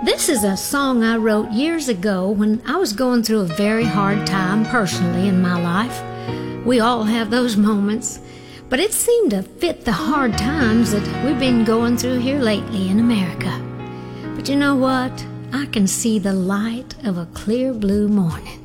This is a song I wrote years ago when I was going through a very hard time personally in my life. We all have those moments, but it seemed to fit the hard times that we've been going through here lately in America. But you know what? I can see the light of a clear blue morning.